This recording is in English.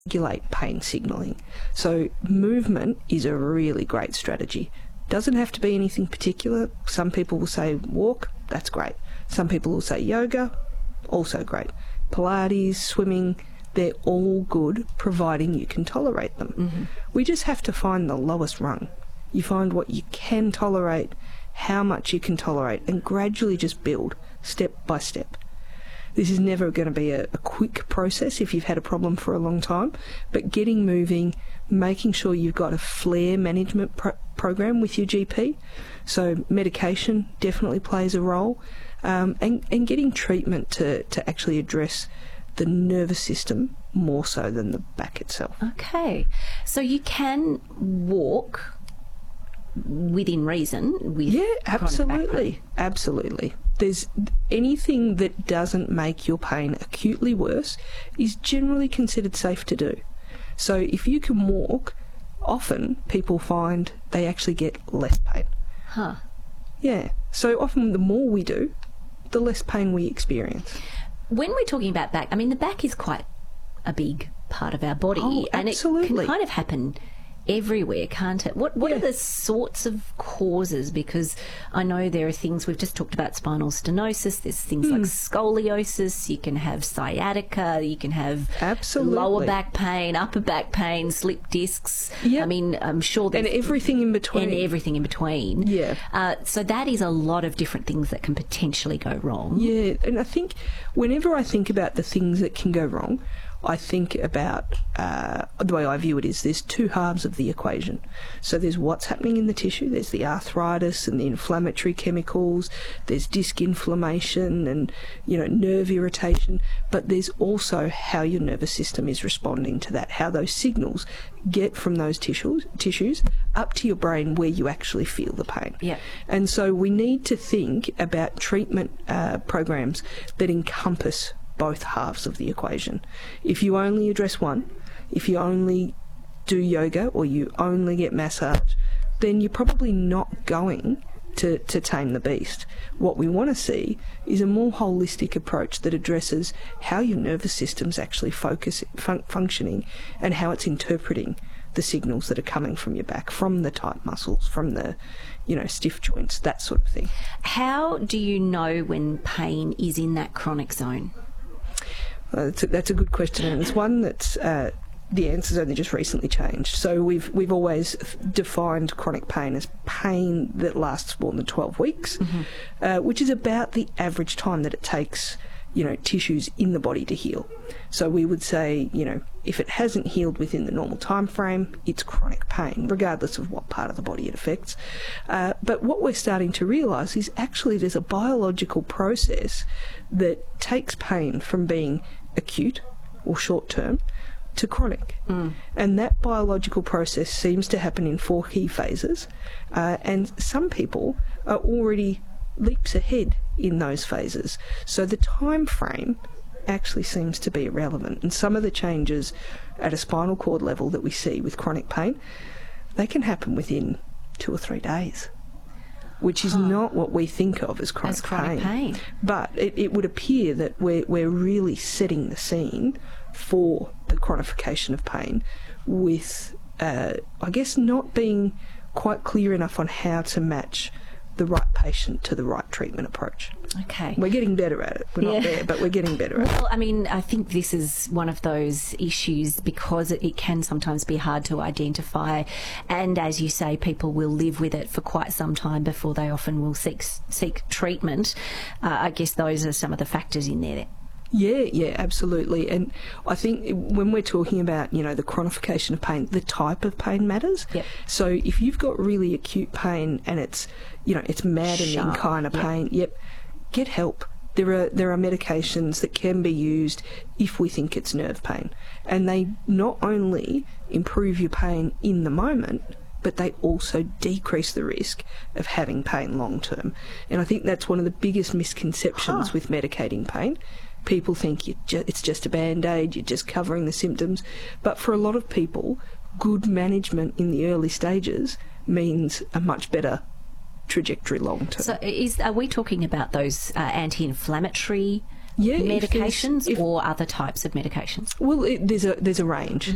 regulate pain signalling. So movement is a really great strategy. Doesn't have to be anything particular. Some people will say walk, that's great. Some people will say yoga, also great. Pilates, swimming, they're all good providing you can tolerate them. Mm-hmm. We just have to find the lowest rung. You find what you can tolerate, how much you can tolerate, and gradually just build step by step. This is never going to be a quick process if you've had a problem for a long time, but getting moving, making sure you've got a flare management program with your GP. So medication definitely plays a role, and getting treatment to actually address the nervous system more so than the back itself. Okay. So you can walk within reason with absolutely. Absolutely. There's anything that doesn't make your pain acutely worse is generally considered safe to do. So if you can walk, often people find they actually get less pain. Huh. Yeah. So often the more we do, the less pain we experience. When we're talking about back, I mean, the back is quite a big part of our body. Oh, absolutely. And it can kind of happen everywhere, can't it? What are the sorts of causes? Because I know there are things, we've just talked about spinal stenosis, there's things like scoliosis, you can have sciatica, you can have lower back pain, upper back pain, slip discs. Yep. I mean, I'm sure there's... And everything in between. And everything in between. Yeah. So that is a lot of different things that can potentially go wrong. Yeah, and I think whenever I think about the things that can go wrong, I think about, the way I view it is there's two halves of the equation. So there's what's happening in the tissue, there's the arthritis and the inflammatory chemicals, there's disc inflammation and, nerve irritation, but there's also how your nervous system is responding to that, how those signals get from those tissues up to your brain where you actually feel the pain. Yeah. And so we need to think about treatment programs that encompass both halves of the equation. If you only address one, if you only do yoga or you only get massage, then you're probably not going to tame the beast. What we want to see is a more holistic approach that addresses how your nervous system's actually functioning and how it's interpreting the signals that are coming from your back, from the tight muscles, from the stiff joints, that sort of thing. How do you know when pain is in that chronic zone? That's a good question, and it's one that's the answer's only just recently changed. So we've always defined chronic pain as pain that lasts more than 12 weeks, which is about the average time that it takes tissues in the body to heal. So we would say, if it hasn't healed within the normal time frame, it's chronic pain, regardless of what part of the body it affects. But what we're starting to realise is actually there's a biological process that takes pain from being acute or short-term to chronic. And that biological process seems to happen in 4 key phases, and some people are already leaps ahead in those phases. So the time frame actually seems to be irrelevant, and some of the changes at a spinal cord level that we see with chronic pain, they can happen within 2 or 3 days, which is not what we think of as chronic pain. But it would appear that we're really setting the scene for the chronification of pain with, I guess, not being quite clear enough on how to match the right patient to the right treatment approach. Okay. We're getting better at it. We're not there, but we're getting better at it. Well, I mean, I think this is one of those issues because it can sometimes be hard to identify, and as you say, people will live with it for quite some time before they often will seek treatment. I guess those are some of the factors in there. Yeah, absolutely. And I think when we're talking about, the chronification of pain, the type of pain matters. Yep. So if you've got really acute pain and it's, it's maddening kind of pain, get help. There are medications that can be used if we think it's nerve pain. And they not only improve your pain in the moment, but they also decrease the risk of having pain long term. And I think that's one of the biggest misconceptions with medicating pain. People think it's just a band-aid, you're just covering the symptoms. But for a lot of people, good management in the early stages means a much better trajectory long term. So are we talking about those anti-inflammatory medications or other types of medications? Well, there's a range.